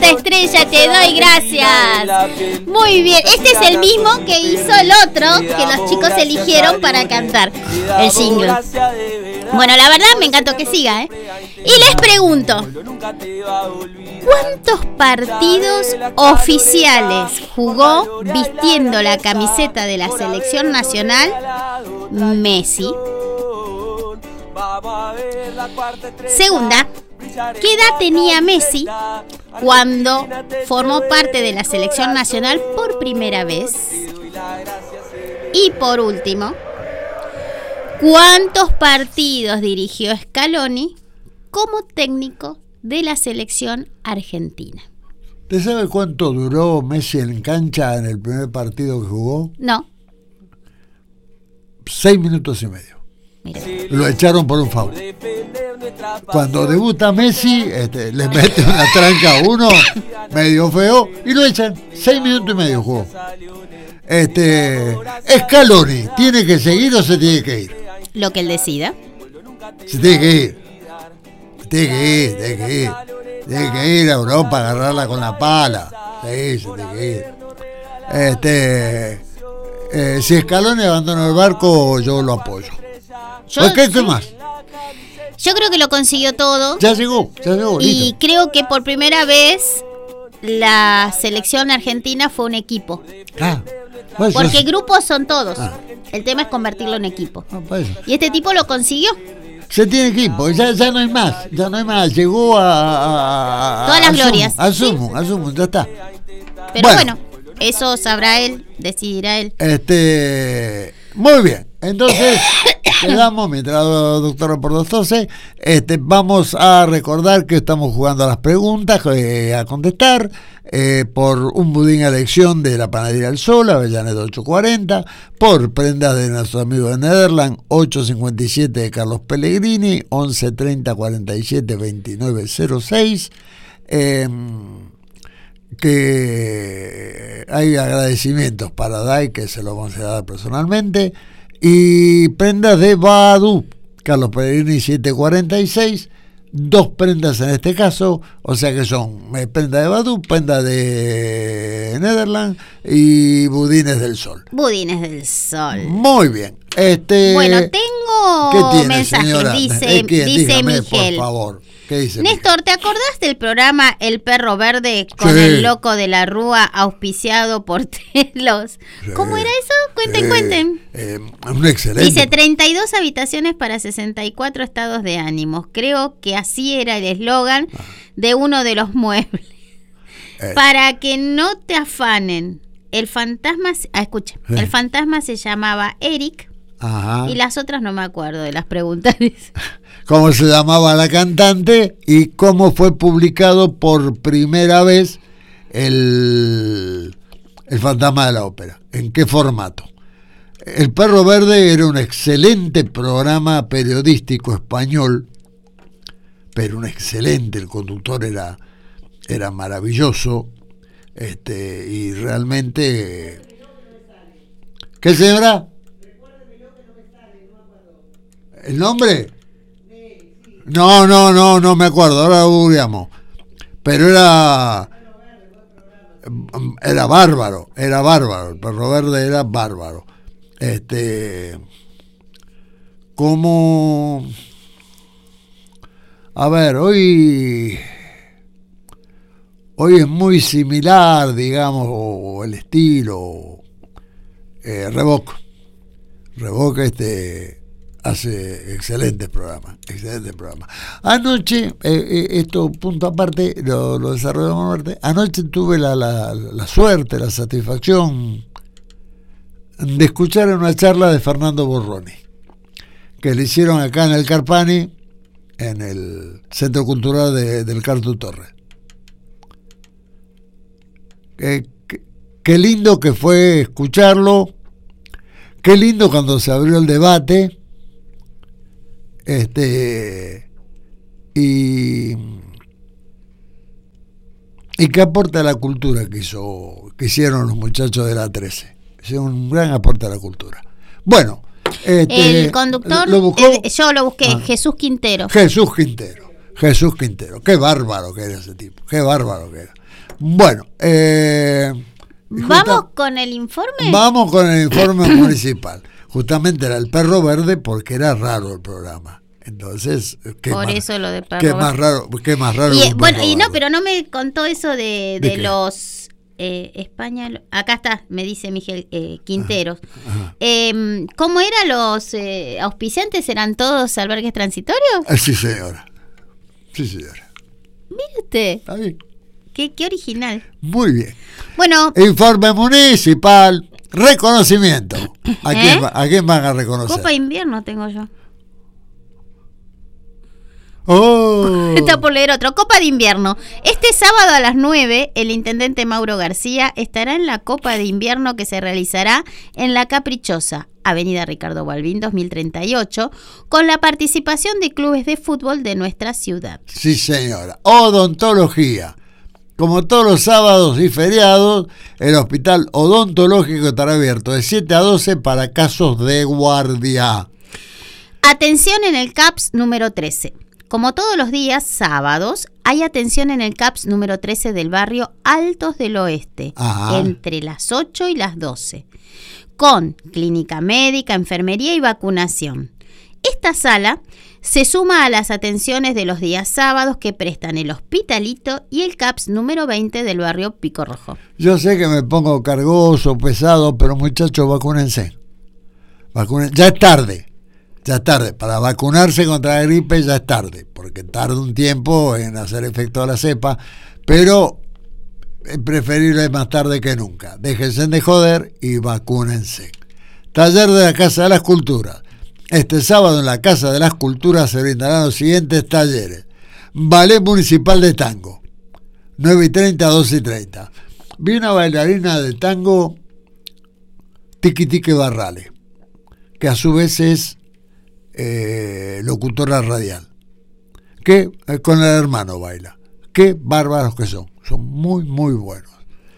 esta estrella, te doy gracias. Muy bien, este es el mismo que hizo el otro que los chicos eligieron para cantar el jingle. Bueno, la verdad me encantó que siga, ¿eh? Y les pregunto, ¿cuántos partidos oficiales jugó vistiendo la camiseta de la selección nacional Messi? Segunda, ¿qué edad tenía Messi cuando formó parte de la selección nacional por primera vez? Y por último, ¿cuántos partidos dirigió Scaloni como técnico de la selección argentina? ¿Te sabe cuánto duró Messi en cancha en el primer partido que jugó? No. 6 minutos y medio. Mira. Lo echaron por un foul. Cuando debuta Messi, le mete una tranca a uno, medio feo, y lo echan. 6 minutos y medio jugó. Scaloni, ¿tiene que seguir o se tiene que ir? Lo que él decida. Se tiene que ir. Tiene que ir a Europa a agarrarla con la pala. Sí, se tiene que ir. Si Scaloni abandona el barco, yo lo apoyo. ¿Qué más? Yo creo que lo consiguió todo. Ya llegó. Y listo. creo que por primera vez la selección argentina fue un equipo. Pues porque grupos son todos. El tema es convertirlo en equipo. Pues. Y este tipo lo consiguió. Se tiene equipo, ya no hay más. Llegó a todas las glorias. Asumo, ya está. Pero bueno, eso sabrá él, decidirá él. Muy bien, entonces quedamos, mientras doctora por 212, vamos a recordar que estamos jugando a las preguntas, a contestar, por un budín a elección de la Panadería del Sol, Avellaneda 840, por prendas de nuestros amigos de Nederland, 857 de Carlos Pellegrini, 1130 47 2906, que hay agradecimientos para Dai, que se lo vamos a dar personalmente, y prendas de Badú, Carlos Pellegrini 746, 2 prendas en este caso, o sea que son prenda de Badú, prenda de Nederland y budines del Sol. Budines del Sol. Muy bien. Bueno, tengo mensajes, señora? dice Dígame, Miguel. Por favor. ¿Qué dice Néstor, ¿te acordás del programa El Perro Verde con el loco de la Rúa auspiciado por Telos? Sí. ¿Cómo era eso? Cuenten. Un excelente. Dice 32 habitaciones para 64 estados de ánimos. Creo que así era el eslogan de uno de los muebles. Para que no te afanen. El fantasma, escucha, el fantasma se llamaba Eric. Ajá. Y las otras no me acuerdo de las preguntas. ¿Cómo se llamaba la cantante y cómo fue publicado por primera vez el fantasma de la ópera? ¿En qué formato? El Perro Verde era un excelente programa periodístico español, pero un excelente, el conductor era maravilloso, y realmente... ¿Qué, señora? ¿El nombre? No me acuerdo, ahora lo googleamos. Pero era bárbaro, el Perro Verde era bárbaro. Como... A ver, hoy es muy similar, digamos, o el estilo. Revoc hace excelentes programas. Anoche, esto punto aparte, lo desarrollamos aparte. Anoche tuve la suerte, la satisfacción de escuchar una charla de Fernando Borroni, que le hicieron acá en el Carpani, en el Centro Cultural del Cartu Torres. Qué lindo que fue escucharlo, qué lindo cuando se abrió el debate, y qué aporta a la cultura que hicieron los muchachos de la 13. Hicieron un gran aporte a la cultura. Bueno, el conductor, yo lo busqué, Jesús Quintero. Jesús Quintero, qué bárbaro que era ese tipo, qué bárbaro que era. Bueno, ¿vamos con el informe? Vamos con el informe municipal. Justamente era el perro verde porque era raro el programa. Entonces, por eso lo de perro verde. Qué más raro. Y, bueno, y no, pero no me contó eso de los España. Acá está, me dice Miguel Quinteros. ¿Cómo eran los auspiciantes? ¿Eran todos albergues transitorios? Sí, señora. Sí, señora. Mire usted. Está bien. Qué original. Muy bien. Bueno. Informe municipal. Reconocimiento. ¿A quién van a reconocer? Copa de invierno tengo yo. Oh. Está por leer otro. Copa de invierno. Este sábado a las 9, el intendente Mauro García estará en la Copa de invierno que se realizará en La Caprichosa, Avenida Ricardo Balbín 2038, con la participación de clubes de fútbol de nuestra ciudad. Sí, señora. Odontología. Como todos los sábados y feriados, el Hospital Odontológico estará abierto de 7 a 12 para casos de guardia. Atención en el CAPS número 13. Como todos los días sábados, hay atención en el CAPS número 13 del barrio Altos del Oeste, entre las 8 y las 12, con clínica médica, enfermería y vacunación. Esta sala se suma a las atenciones de los días sábados que prestan el Hospitalito y el CAPS número 20 del barrio Pico Rojo. Yo sé que me pongo cargoso, pesado, pero muchachos, vacúnense. Ya es tarde. Ya es tarde, para vacunarse contra la gripe ya es tarde, porque tarda un tiempo en hacer efecto la cepa, pero es preferible más tarde que nunca. Déjense de joder y vacúnense. Taller de la Casa de las Culturas. Este sábado en la Casa de las Culturas se brindarán los siguientes talleres. Ballet Municipal de Tango, 9:30 a 12:30. Vi una bailarina de tango, Tiki Tiki Barrales, que a su vez es locutora radial, que con el hermano baila. Qué bárbaros que son muy muy buenos.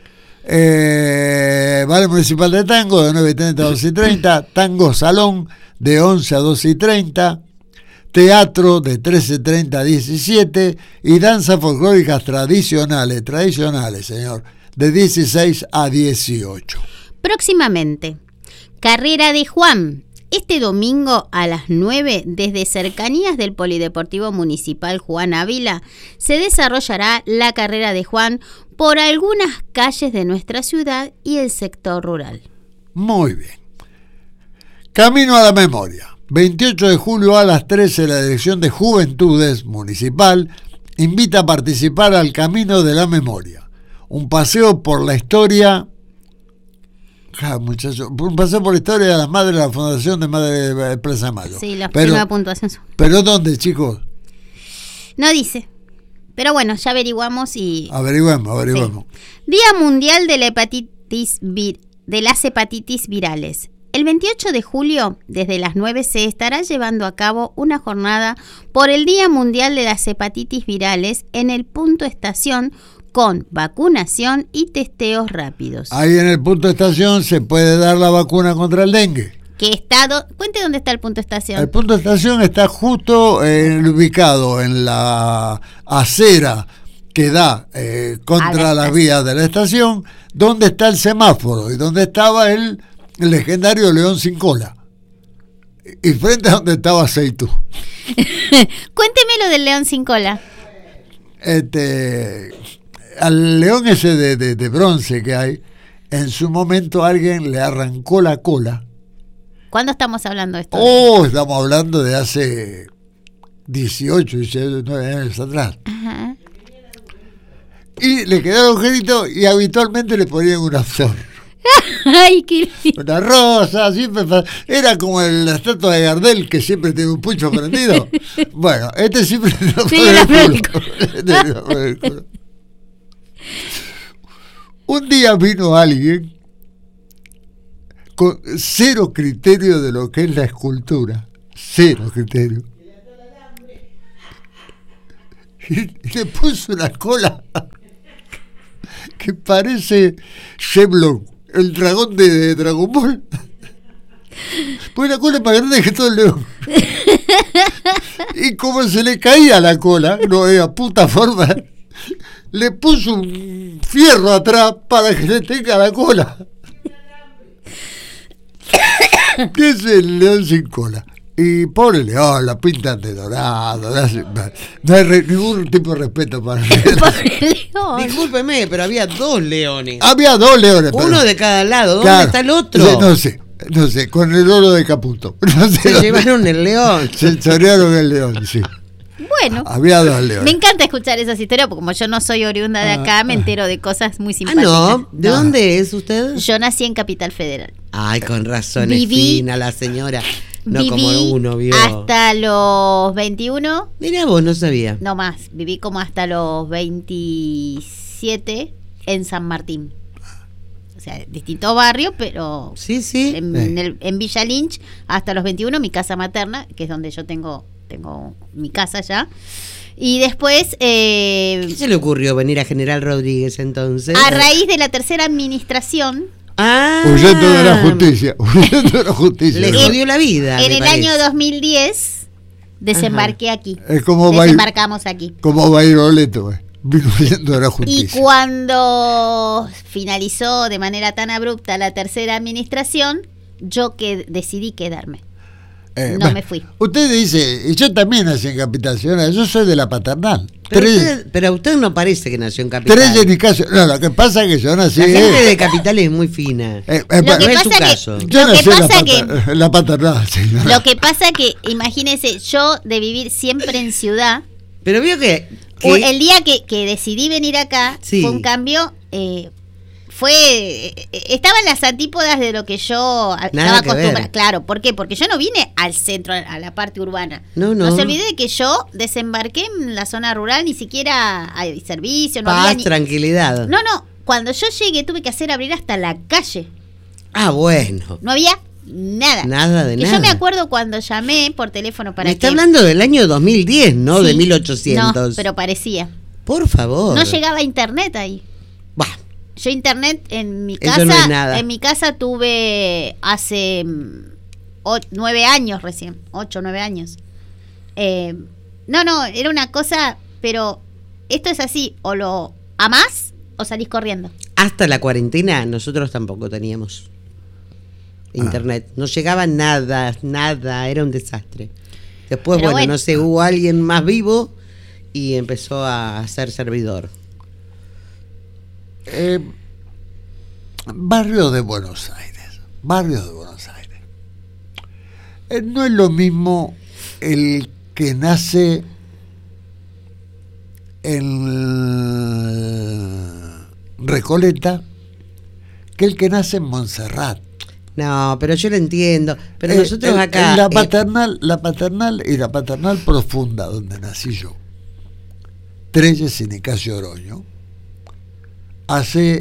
Ballet Municipal de Tango de 9:30 a 12:30, Tango Salón de 11 a 12:30, Teatro de 13:30 a 17 y Danzas Folclóricas Tradicionales, señor, de 16 a 18. Próximamente, Carrera de Juan. Este domingo a las 9, desde cercanías del Polideportivo Municipal Juan Ávila, se desarrollará la Carrera de Juan por algunas calles de nuestra ciudad y el sector rural. Muy bien. Camino a la Memoria. 28 de julio a las 13, la Dirección de Juventudes Municipal invita a participar al Camino de la Memoria. Un paseo por la historia... muchachos, un paseo por la historia de las madres de la Fundación de Madre de Plaza de Mayo. Sí, la primera puntuación. ¿Pero dónde, chicos? No dice. Pero bueno, ya averiguamos y... Averiguemos. Sí. Día Mundial de las Hepatitis Virales. El 28 de julio, desde las 9, se estará llevando a cabo una jornada por el Día Mundial de las Hepatitis Virales en el punto estación, con vacunación y testeos rápidos. Ahí en el punto estación se puede dar la vacuna contra el dengue. Cuente dónde está el punto estación. El punto estación está justo ubicado en la acera que da contra la vía de la estación, donde está el semáforo y donde estaba el legendario león sin cola. Y frente a donde estaba Aceitú. Cuénteme lo del león sin cola. Al león ese de bronce que hay, en su momento alguien le arrancó la cola. ¿Cuándo estamos hablando de esto? Estamos hablando de hace 18, 19 años atrás. Ajá. Y le quedó el agujerito y habitualmente le ponían una flor. Ay, qué lindo. Una rosa, siempre. Era como la estatua de Gardel, que siempre tiene un pucho prendido. Bueno, siempre tiene el culo. Un día vino alguien con cero criterio de lo que es la escultura. Cero criterio. Y le puso una cola que parece Shenlong, el dragón de Dragon Ball. Pues la cola es más grande que todo el león. Y como se le caía la cola, no había puta forma. le puso un fierro atrás para que le tenga la cola. ¿Qué es el león sin cola? Y pobre león, la pintan de dorado, no hay ningún tipo de respeto para el león. Pobre león. Discúlpeme, pero había 2 leones. Había 2 leones. Uno de cada lado. ¿Dónde claro, está el otro? No sé, con el oro de Caputo. No sé Se llevaron el león. Se chorearon el león, sí. Bueno, había 2 leones. Me encanta escuchar esas historias, porque como yo no soy oriunda de acá, me entero de cosas muy simpáticas. No, ¿de dónde es usted? Yo nací en Capital Federal. Ay, con razón, es fina la señora. No viví como uno vio. Hasta los 21. Mirá vos, no sabía. No más, viví como hasta los 27 en San Martín. O sea, distinto barrio, pero sí. En Villa Lynch hasta los 21, mi casa materna, que es donde yo tengo mi casa ya. Y después... ¿Qué se le ocurrió venir a General Rodríguez entonces? A raíz de la tercera administración... Huyendo de la justicia. Le jodió la vida. En el año 2010 desembarqué aquí. Es como desembarcamos aquí. Como Bairoleto, vino huyendo de la justicia. Y cuando finalizó de manera tan abrupta la tercera administración, yo decidí quedarme. Me fui. Usted dice, yo también nací en Capital Federal, yo soy de la Paternal. Pero usted no parece que nació en Capital. Teresa Nicasio. No, lo que pasa es que yo nací... La gente de Capital es muy fina. Lo que no es su pasa caso. Yo nací en la Paternal. Sí, no. Lo que pasa que, imagínese, yo de vivir siempre en ciudad... Pero vio que el día que decidí venir acá, sí, fue un cambio... estaba en las antípodas de lo que yo estaba acostumbrada. Claro, ¿por qué? Porque yo no vine al centro, a la parte urbana. No se olvide de que yo desembarqué en la zona rural, ni siquiera hay servicio, no había tranquilidad. No, cuando yo llegué tuve que abrir hasta la calle. Ah, bueno. No había nada. Nada de nada. Yo me acuerdo cuando llamé por teléfono para está hablando del año 2010, ¿no? Sí, de 1800. No, pero parecía. Por favor. No llegaba internet ahí. Bah. Yo internet en mi Eso casa, no es nada. En mi casa tuve hace 9 años recién, 8 o 9 años. No, era una cosa, pero esto es así, o lo amás o salís corriendo. Hasta la cuarentena nosotros tampoco teníamos internet, no llegaba nada, era un desastre. Después, bueno, no sé, hubo alguien más vivo y empezó a ser servidor. Barrio de Buenos Aires. No es lo mismo el que nace en Recoleta que el que nace en Montserrat. No, pero yo lo entiendo. Pero nosotros acá... La paternal y la paternal profunda, donde nací yo, Treyes y Nicasio Oroño, hace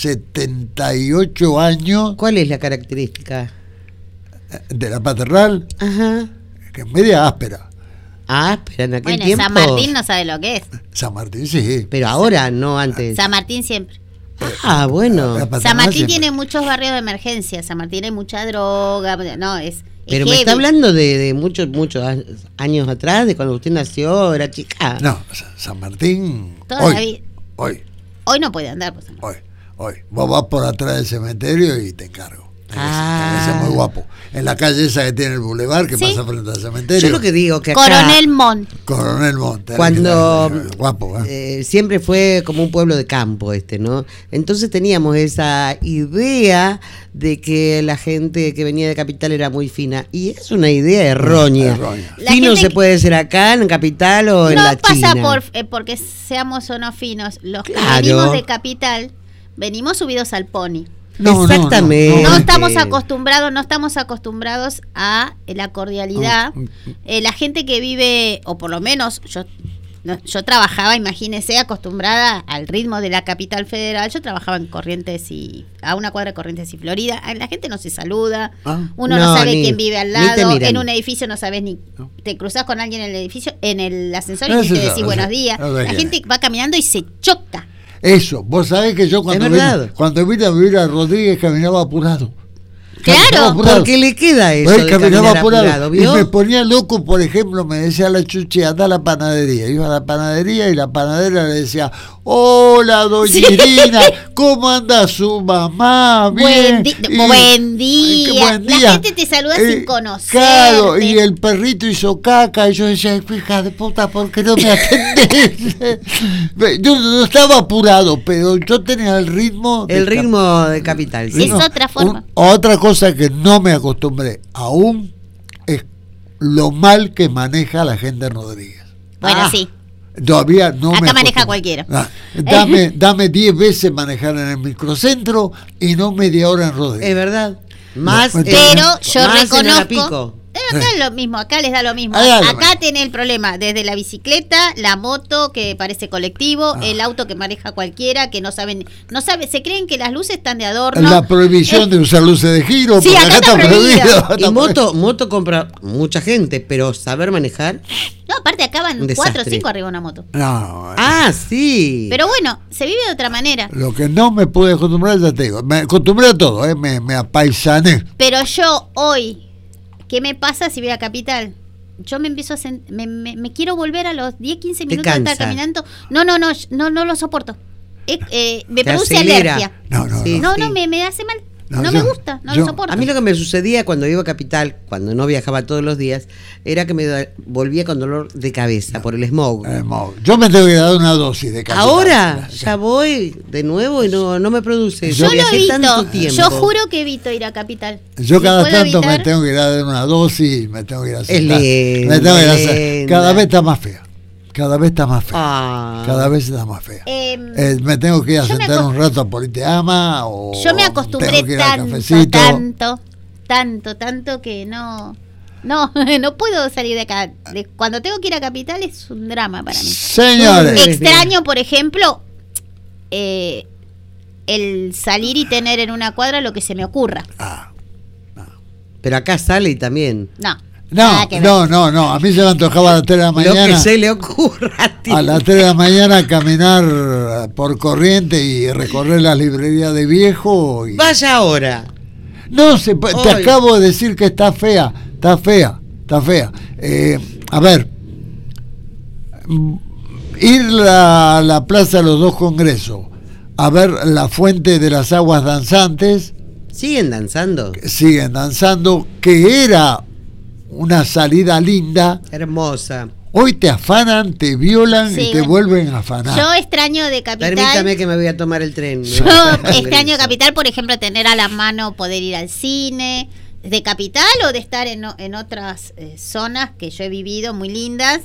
78 años. ¿Cuál es la característica de la paternal? Ajá. Que es media áspera. Áspera, en aquel tiempo. San Martín no sabe lo que es. San Martín sí. Pero ahora, no antes. San Martín siempre. Ah, bueno. San Martín tiene muchos barrios de emergencia. San Martín hay mucha droga. No, es pero me está hablando de muchos años atrás, de cuando usted nació, era chica. No, San Martín. Toda la vida. Hoy no puede andar por San Martín. Hoy. Vos vas por atrás del cementerio y te encargo. Ese es muy guapo. En la calle esa que tiene el bulevar que pasa frente al cementerio. Yo lo que digo que acá, Coronel Montt. Cuando guapo, siempre fue como un pueblo de campo ¿no? Entonces teníamos esa idea de que la gente que venía de capital era muy fina, y es una idea errónea. Fino se puede ser acá en capital o en la China. No pasa porque seamos o no finos. Los que venimos de capital venimos subidos al pony. Exactamente. No estamos acostumbrados a la cordialidad. La gente que vive, o por lo menos yo trabajaba, imagínese, acostumbrada al ritmo de la Capital Federal. Yo trabajaba en Corrientes a una cuadra de Corrientes y Florida. La gente no se saluda. Uno no sabe quién vive al lado. En un edificio no sabes ni. Te cruzas con alguien en el edificio, en el ascensor, y te decís buenos días. La gente va caminando y se choca. Eso, vos sabés que yo cuando vine a vivir a Rodríguez caminaba apurado. Claro, porque le queda eso de caminaba apurado, ¿vio? Y me ponía loco, por ejemplo, me decía la Chuchi, anda a la panadería. Iba a la panadería y la panadera le decía, hola, doña Irina, ¿cómo anda su mamá? Bien. Buen día. La gente te saluda sin conocerte. Claro, y el perrito hizo caca, y yo decía, hija de puta, ¿por qué no me atendés? Yo no estaba apurado, pero yo tenía el ritmo. El ritmo de Capital. Sí. Es otra forma. Otra cosa que no me acostumbré aún es lo mal que maneja la gente en Rodríguez. Bueno, sí. Todavía no acá me maneja cualquiera. Dame 10 veces manejar en el microcentro y no media hora en Rodríguez. Es verdad. Más, pero yo más reconozco. Acá es lo mismo, acá les da lo mismo. Acá tiene el problema desde la bicicleta, la moto que parece colectivo, el auto que maneja cualquiera, que no sabe, se creen que las luces están de adorno. La prohibición de usar luces de giro, sí, acá está prohibido. Y moto compra mucha gente, pero saber manejar. No, aparte acá van 4 o 5 arriba de una moto. No, sí. Pero bueno, se vive de otra manera. Lo que no me pude acostumbrar, ya te digo, me acostumbré a todo, me apaisané. Pero yo hoy, ¿qué me pasa si voy a Capital? Yo me empiezo a me quiero volver a los 10, 15 minutos de estar caminando. No lo soporto. Me produce alergia. No, me hace mal. No me gusta, no lo soporto. A mí lo que me sucedía cuando iba a Capital, cuando no viajaba todos los días, era que me volvía con dolor de cabeza por el smog. Yo me tengo que dar una dosis de Capital. Ahora ya voy de nuevo y no me produce. Yo lo evito. Yo juro que evito ir a Capital. Yo cada tanto me tengo que ir a dar una dosis, me tengo que ir a hacer. Cada vez está más fea. Cada vez está más fea. Cada vez está más fea. Me tengo que ir a sentar un rato a Politeama o yo me acostumbré tanto que no puedo salir de acá. Cuando tengo que ir a Capital es un drama para mí. Señores. Extraño, por ejemplo, el salir y tener en una cuadra lo que se me ocurra. Pero acá sale y también. No, a mí se me antojaba a las 3 de la mañana. Lo que se le ocurra a ti. A las 3 de la mañana caminar por Corrientes y recorrer las librerías de viejo. Vaya ahora. No, te acabo de decir que está fea. A ver, ir a la Plaza de los Dos Congresos a ver la Fuente de las Aguas Danzantes. ¿Siguen danzando? Siguen danzando, que era una salida linda, hermosa. Hoy te afanan, te violan y te vuelven a afanar. Yo extraño de Capital. Permítame que me voy a tomar el tren. Yo extraño Capital, por ejemplo, tener a la mano poder ir al cine de Capital o de estar en otras zonas que yo he vivido muy lindas.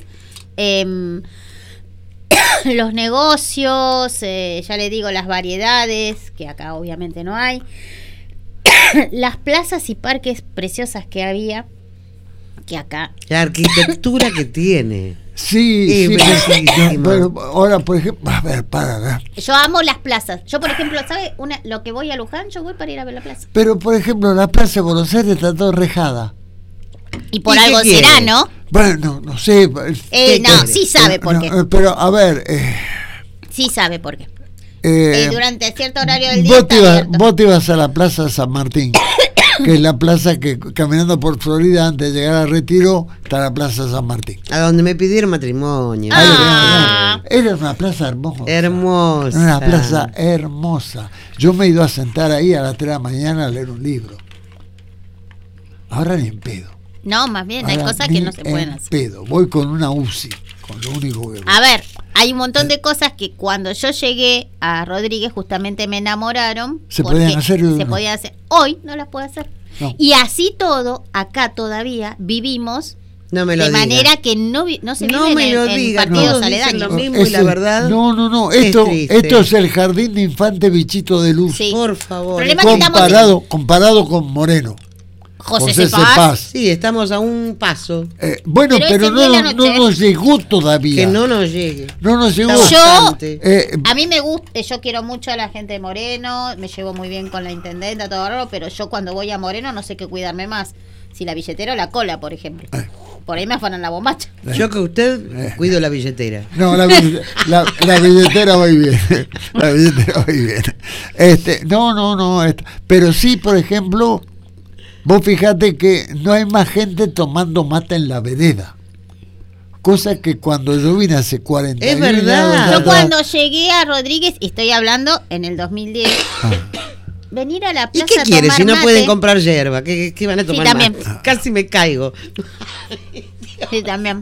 Los negocios, ya le digo, las variedades, que acá obviamente no hay. Las plazas y parques preciosas que había. Que acá. La arquitectura que tiene. Sí, pero ahora, por ejemplo, a ver. Yo amo las plazas. Yo, por ejemplo, ¿sabe? Lo que voy a Luján, yo voy para ir a ver la plaza. Pero, por ejemplo, la plaza de Buenos Aires está todo rejada. Y por algo será, ¿no? Bueno, no sé. Sí sabe por qué. Pero, a ver. Sí sabe por qué. Durante cierto horario del día vos te ibas a la Plaza de San Martín, que es la plaza que caminando por Florida antes de llegar al Retiro está la Plaza de San Martín. A donde me pidieron matrimonio. Era una plaza hermosa. Hermosa. Una plaza hermosa. Yo me he ido a sentar ahí a las 3 de la mañana a leer un libro. Ahora ni en pedo. No, más bien, hay cosas que no se pueden hacer. Pedo. Voy con una UCI, con lo único que voy. A ver, hay un montón de cosas que cuando yo llegué a Rodríguez justamente me enamoraron. Se podían hacer. Podían hacer. Hoy no las puedo hacer. No. Y así todo, acá todavía vivimos de manera que no se vive en partidos aledaños. Lo mismo y la verdad. No. Esto es el jardín de infante bichito de luz. Sí. Por favor. Comparado con Moreno. José Cepaz. Sí, estamos a un paso. Bueno, pero no nos llegó todavía. Que no nos llegue. No nos llegó. A mí me gusta, yo quiero mucho a la gente de Moreno, me llevo muy bien con la intendenta, todo raro, pero yo cuando voy a Moreno no sé qué cuidarme más. Si la billetera o la cola, por ejemplo. Por ahí me afanan la bombacha. Yo que usted cuido la billetera. No, la billetera va bien. La billetera va bien. No. Pero sí, por ejemplo, vos fijate que no hay más gente tomando mate en la vereda, cosa que cuando yo vine hace 40 Es años. verdad. Yo cuando llegué a Rodríguez, y estoy hablando en el 2010, venir a la ¿Y plaza qué a quieren tomar si no mate, pueden comprar yerba? ¿Qué van a tomar también. mate? Casi me caigo. Sí, también.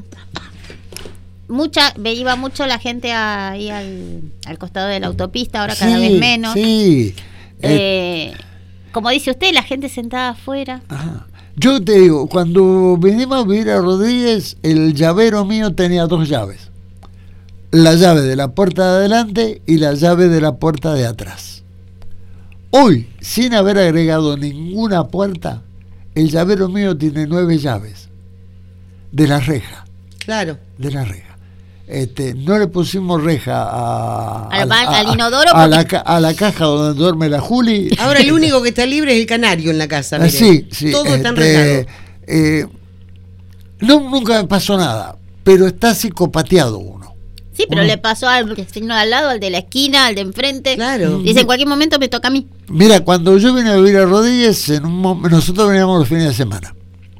Iba mucho la gente ahí al costado de la autopista, ahora cada vez menos. Sí. Como dice usted, la gente sentada afuera. Ajá. Yo te digo, cuando vinimos a vivir a Rodríguez, el llavero mío tenía 2 llaves. La llave de la puerta de adelante y la llave de la puerta de atrás. Hoy, sin haber agregado ninguna puerta, el llavero mío tiene 9 llaves. De la reja. Claro. De la reja. No le pusimos reja al inodoro a la caja donde duerme la Juli. Ahora el único que está libre es el canario en la casa. Mire. Sí. Todo está enrejado. Nunca me pasó nada, pero está psicopateado uno. Sí, pero le pasó al vecino de al lado, al de la esquina, al de enfrente. Claro. Dice, en cualquier momento me toca a mí. Mira, cuando yo vine a vivir a Rodríguez, nosotros veníamos los fines de semana.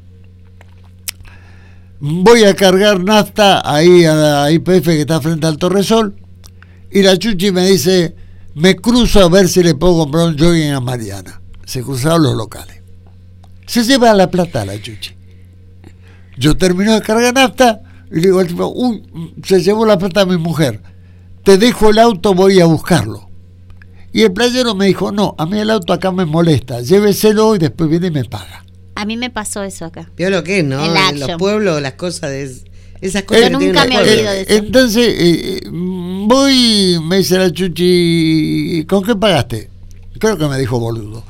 Voy a cargar nafta ahí a la YPF que está frente al Torresol, y la Chuchi me dice, me cruzo a ver si le puedo comprar un jogging a Mariana. Se cruzaron los locales. Se lleva la plata la Chuchi. Yo termino de cargar nafta y le digo al tipo, se llevó la plata a mi mujer. Te dejo el auto, voy a buscarlo. Y el playero me dijo, no, a mí el auto acá me molesta, lléveselo y después viene y me paga. A mí me pasó eso acá. Vio lo que es, ¿no? En los pueblos, las cosas esas cosas Yo nunca me olvido de eso. Entonces, voy, me dice la Chuchi, ¿con qué pagaste? Creo que me dijo boludo.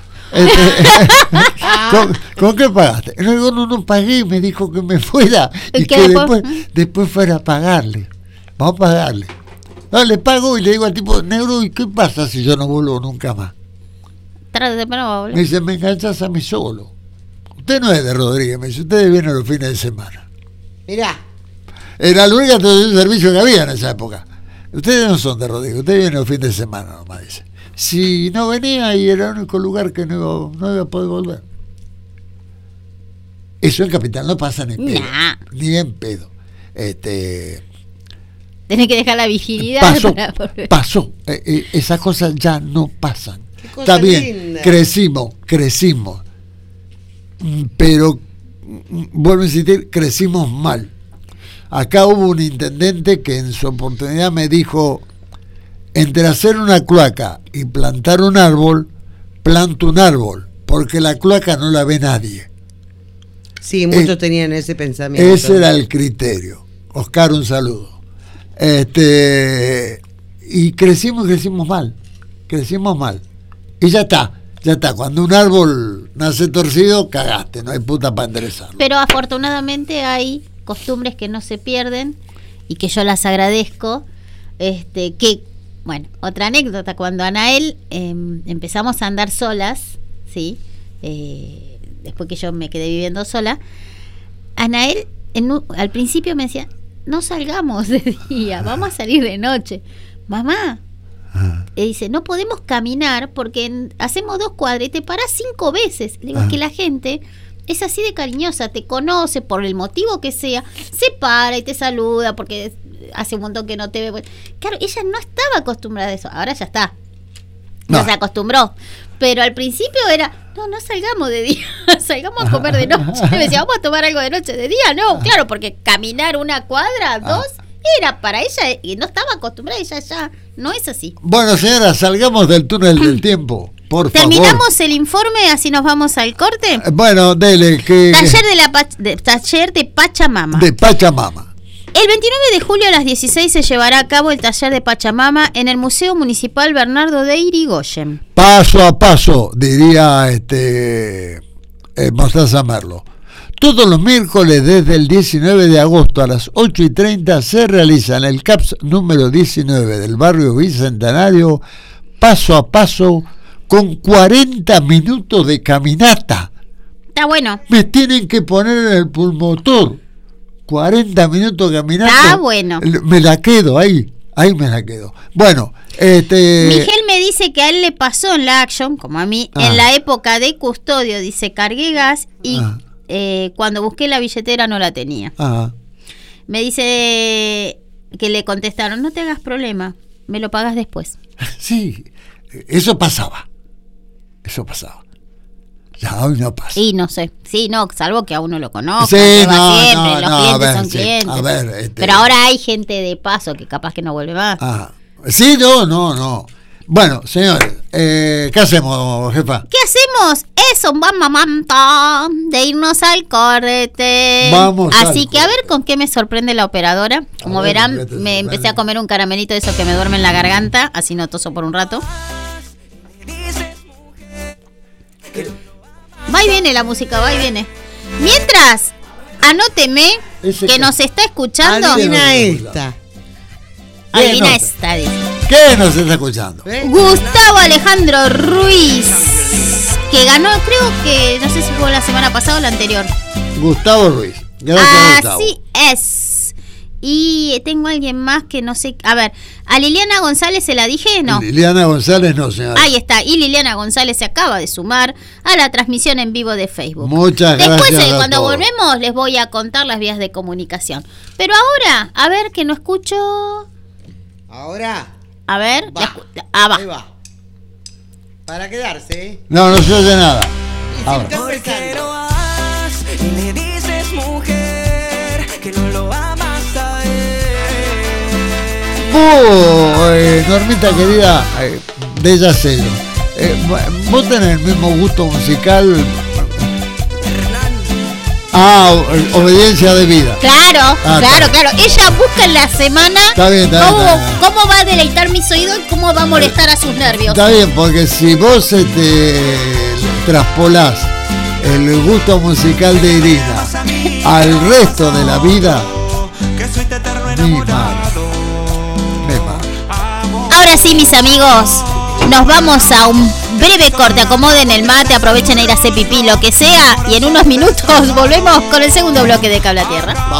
¿Con qué pagaste? No, digo, no pagué, me dijo que me fuera y que después fuera a pagarle. Vamos a pagarle. No, le pago y le digo al tipo, negro, ¿y qué pasa si yo no vuelvo nunca más? Me dice, me enganchas a mí solo. Usted no es de Rodríguez, me dice, ustedes vienen los fines de semana. Mirá. Era la única servicio que había en esa época. Ustedes no son de Rodríguez, ustedes vienen los fines de semana nomás, dice. Si no venía y era el único lugar que no iba a poder volver. Eso en Capital no pasa ni en pedo. Ni en pedo. Tenés que dejar la vigilidad. Pasó. Esas cosas ya no pasan. Está bien, linda. Crecimos. Pero, vuelvo a insistir, crecimos mal. Acá hubo un intendente que en su oportunidad me dijo, entre hacer una cloaca y plantar un árbol, planto un árbol, porque la cloaca no la ve nadie. Sí, muchos tenían ese pensamiento. Ese era el criterio. Oscar, un saludo. Y crecimos mal. Y ya está. Cuando un árbol nace torcido, cagaste, no hay puta para enderezarlo. Pero afortunadamente hay costumbres que no se pierden y que yo las agradezco. Bueno, otra anécdota, cuando Anael empezamos a andar solas, ¿sí? Después que yo me quedé viviendo sola, Anael al principio me decía, no salgamos de día, vamos a salir de noche. Mamá, dice, no podemos caminar porque hacemos 2 cuadras y te parás 5 veces. Le digo, es que la gente es así de cariñosa, te conoce por el motivo que sea, se para y te saluda porque hace un montón que no te ve. Claro, ella no estaba acostumbrada a eso, ahora ya está. No se acostumbró. Pero al principio era, no salgamos de día, salgamos a comer de noche. Me decía, vamos a tomar algo de noche, de día no, claro, porque caminar 1 cuadra, 2, era para ella y no estaba acostumbrada, ella ya no es así. Bueno, señora, salgamos del túnel del tiempo, por favor. ¿Terminamos el informe, así nos vamos al corte? Bueno, dele. Taller de Pachamama. De Pachamama. El 29 de julio a las 16 se llevará a cabo el taller de Pachamama en el Museo Municipal Bernardo de Irigoyen. Paso a paso, diría Mostaza Merlo. Todos los miércoles desde el 19 de agosto a las 8:30 se realiza en el CAPS número 19 del barrio Bicentenario, paso a paso, con 40 minutos de caminata. Está bueno. Me tienen que poner en el pulmotor. 40 minutos caminando. Está bueno. Me la quedo ahí me la quedo. Bueno, Miguel me dice que a él le pasó en la Action, como a mí, en la época de custodio, dice, cargué gas y cuando busqué la billetera no la tenía. Me dice que le contestaron, no te hagas problema, me lo pagas después. Sí, eso pasaba. Ya hoy no pasa. Y no sé, sí, no, salvo que a uno lo conozca, Sí, que va no, siempre, no, los no, clientes a ver, son sí, clientes. a ver, Pero ahora hay gente de paso que capaz que no vuelve más. Ah, sí, no. Bueno, señores, ¿qué hacemos, jefa? ¿Qué hacemos? Es un buen momento de irnos al corte. Vamos Así al que a ver con qué me sorprende la operadora. Como ver, verán, ¿qué te me sorprende? empecé a comer un caramelito de esos que me duerme en la garganta, así no toso por un rato. Va y viene la música, va y viene. Mientras, anóteme Ese que que- nos está escuchando. Adivina esta. Adivina ¿Qué esta, dice. ¿Qué nos está escuchando? ¿Ves? Gustavo Alejandro Ruiz, que ganó, creo que, no sé si fue la semana pasada o la anterior. Gustavo Ruiz. Gracias, Gustavo. Así es. Y tengo a alguien más que no sé. A ver, ¿a Liliana González se la dije? No. Liliana González, no, señora. Ahí está. Y Liliana González se acaba de sumar a la transmisión en vivo de Facebook. Muchas Después, gracias a cuando todos. volvemos, les voy a contar las vías de comunicación. Pero ahora, a ver, que no escucho. Ahora. A ver. Va. Va. Ahí va. Para quedarse, ¿eh? No se oye nada. Y si Ahora. está Porque empezando. lo amas y le dices mujer que no lo amas a él. Normita querida, Bella Cero. ¿Vos tenés el mismo gusto musical? Obediencia de vida. Claro, Ah, claro, está. claro. Ella busca en la semana Está bien, está bien, cómo, está bien. cómo va a deleitar mis oídos y cómo va a molestar a sus nervios. Está bien, porque si vos traspolás el gusto musical de Irina al resto de la vida, Que soy tu eterno mi enamorado. Ahora sí, mis amigos, nos vamos a un breve corte. Acomoden el mate, aprovechen a ir a hacer pipí, lo que sea. Y en unos minutos volvemos con el segundo bloque de Cable a Tierra.